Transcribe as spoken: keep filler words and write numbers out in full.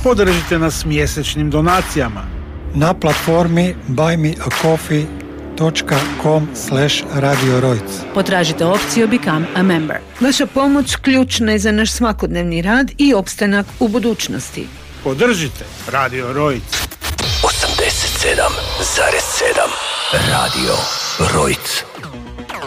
Podržite nas mjesečnim donacijama na platformi buymeacoffee dot com slash radio rojc. Potražite opciju Become a Member. Vaša pomoć ključna je za naš svakodnevni rad i opstanak u budućnosti. Podržite Radio Rojc. osamdeset sedam zarez sedam Radio Rojc.